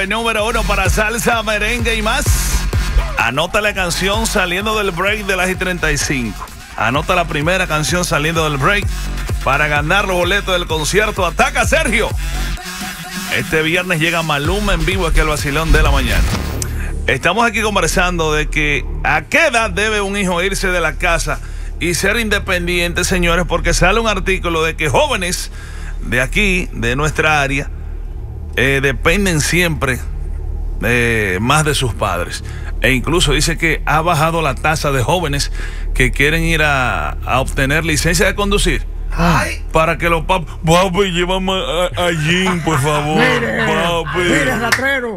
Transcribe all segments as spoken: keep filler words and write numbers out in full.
nueve, número uno para salsa, merengue y más. Anota la canción saliendo del break de las y treinta y cinco. Anota la primera canción saliendo del break para ganar los boletos del concierto Ataca Sergio. Este viernes llega Maluma en vivo aquí al Vacilón de la Mañana. Estamos aquí conversando de que a qué edad debe un hijo irse de la casa y ser independiente, señores, porque sale un artículo de que jóvenes de aquí, de nuestra área, eh, dependen siempre eh, más de sus padres. E incluso dice que ha bajado la tasa de jóvenes que quieren ir a, a obtener licencia de conducir. Ay. Para que los papás, papi, llévame a, a Jim, por favor. Mire, papi. Mire, ratrero.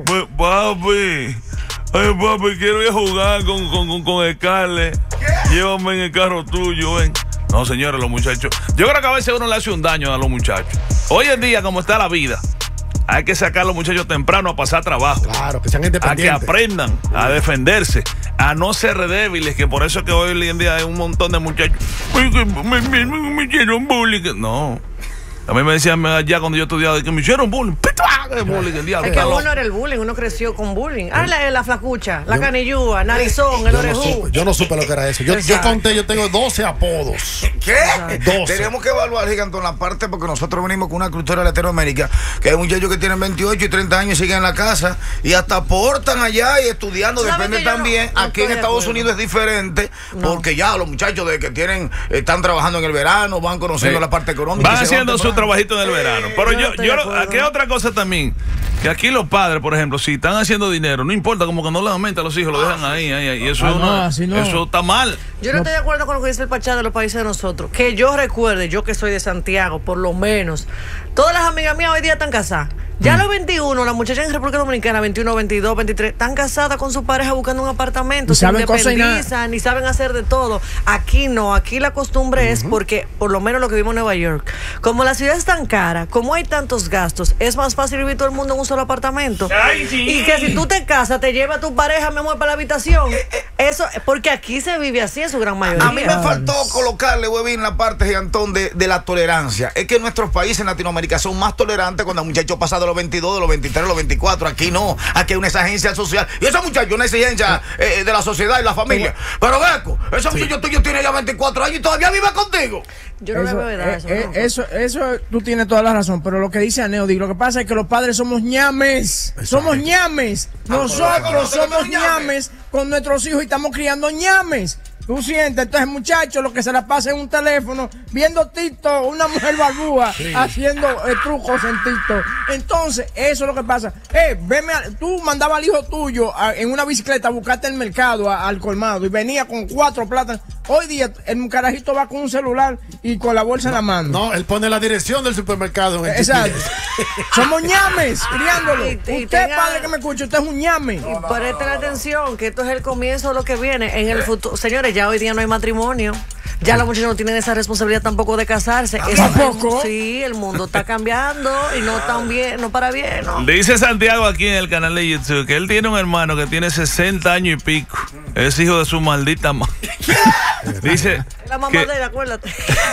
Papi. Ay, papi, quiero ir a jugar con, con, con Scarlett. Llévame en el carro tuyo, ven. No, señores, los muchachos. Yo creo que a veces uno le hace un daño a los muchachos. Hoy en día, como está la vida, hay que sacar a los muchachos temprano a pasar trabajo. Claro, que sean independientes. A que aprendan a defenderse, a no ser débiles, que por eso es que hoy en día hay un montón de muchachos. Me, me, me, me hicieron bullying. No. A mí me decían allá cuando yo estudiaba que me hicieron bullying. bullying el diablo. Es que uno era el bullying, uno creció con bullying. Ah, la, la flacucha, la canillúa, narizón, el orejú. Yo no supe lo que era eso. Yo, yo conté, yo tengo doce apodos. ¿Qué? doce. Tenemos que evaluar, Gigantón, la parte porque nosotros venimos con una cultura de Latinoamérica, que hay muchachos que tienen veintiocho y treinta años y siguen en la casa y hasta aportan allá y estudiando. Depende también. No, no aquí en Estados Unidos es diferente, no. porque ya los muchachos de que tienen están trabajando en el verano, van conociendo sí. la parte económica. Van haciendo su trabajito en el verano. Pero yo, yo, yo aquí hay otra cosa también, que aquí los padres, por ejemplo, si están haciendo dinero, no importa, como que no les aumenta a los hijos, lo dejan ahí, ahí, ahí y eso, ah, no, no, así no. eso está mal. Yo no estoy de acuerdo con lo que dice el Pachá de los países de nosotros. Que yo recuerde, yo que soy de Santiago, por lo menos, todas las amigas mías hoy día están casadas. Ya a los veintiuno, las muchachas en República Dominicana, veintiuno, veintidós, veintitrés, están casadas con su pareja buscando un apartamento, se independizan y saben hacer de todo. Aquí no, aquí la costumbre uh-huh. es porque, por lo menos lo que vimos en Nueva York, como la ciudad es tan cara, como hay tantos gastos, es más fácil vivir todo el mundo en un solo apartamento. Ay, sí. Y que si tú te casas, te lleva a tu pareja, mi amor, para la habitación. Eso, porque aquí se vive así en su gran mayoría. A mí me faltó colocarle, Webin, la parte, Gigantón, de, de la tolerancia. Es que nuestros países en Latinoamérica son más tolerantes cuando el muchacho pasa de los veintidós, de los veintitrés, de los veinticuatro. Aquí no, aquí hay una exigencia social. Y esos muchachos, una exigencia eh, de la sociedad y la familia. Pero Beco, ese sí. muchacho tuyo tiene ya veinticuatro años y todavía vive contigo. Yo no eso, le veo edad, eso, eh, no. eso, eso, tú tienes toda la razón, pero lo que dice Aneo, digo, lo que pasa es que los padres somos ñames, Exacto. somos ñames. Nosotros somos ñames con nuestros hijos y estamos criando ñames. Tú sientes, entonces muchachos, lo que se la pasa en un teléfono, viendo TikTok, una mujer barbúa, sí. haciendo eh, trucos en TikTok. Entonces, eso es lo que pasa. Eh, veme a, tú mandabas al hijo tuyo a, en una bicicleta a buscarte el mercado, a, al colmado, y venía con cuatro plátanos. Hoy día, el carajito va con un celular y con la bolsa no, en la mano. No, él pone la dirección del supermercado en el Exacto. Somos ñames, criándolo. Y, y usted, tenga... padre que me escucha, usted es un ñame. No, no, presten no, no, atención, que esto es el comienzo de lo que viene en el futuro. Señores, ya hoy día no hay matrimonio. Ya los muchachos no tienen esa responsabilidad tampoco de casarse. ¿Tampoco? Sí, el mundo está cambiando y no tan bien, no para bien. ¿no? Dice Santiago aquí en el canal de YouTube que él tiene un hermano que tiene sesenta años y pico. Es hijo de su maldita madre. Dice la mamá de él, acuérdate.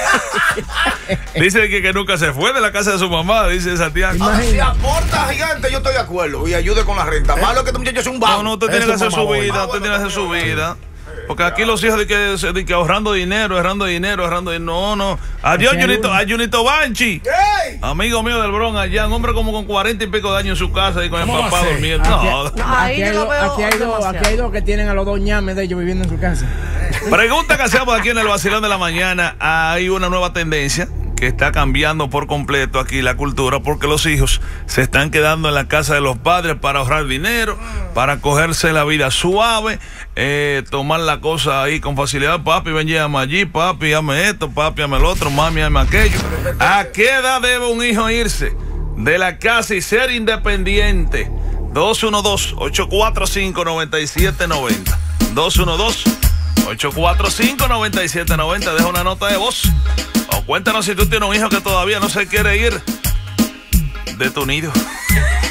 Dice que, que nunca se fue de la casa de su mamá, dice Santiago. Ah, si aporta, Gigante, yo estoy de acuerdo y ayude con la renta. Malo es que este muchacho es un vago. No, no, usted tiene que hacer su vida, usted tiene que hacer su vida. Porque aquí los hijos de que, de que ahorrando dinero, ahorrando dinero, ahorrando dinero. No, no. Adiós, Junito, a Junito Banchi. Hey. Amigo mío del Bronx allá, un hombre como con cuarenta y pico de años en su casa y con el papá durmiendo. No, aquí, no, aquí, hay, aquí, hay dos, aquí hay dos que tienen a los dos ñames de ellos viviendo en su casa. Pregunta que hacemos aquí en el Vacilón de la Mañana. Hay una nueva tendencia que está cambiando por completo aquí la cultura, porque los hijos se están quedando en la casa de los padres para ahorrar dinero, para cogerse la vida suave, eh, tomar la cosa ahí con facilidad. Papi, ven, llévame allí, papi, hazme esto, papi, hazme el otro, mami, hazme aquello. ¿A qué edad debe un hijo irse de la casa y ser independiente? dos uno dos, ocho cuatro cinco, nueve siete nueve cero. dos uno dos, ocho cuatro cinco, nueve siete nueve cero. Deja una nota de voz. O cuéntanos si tú tienes un hijo que todavía no se quiere ir de tu nido.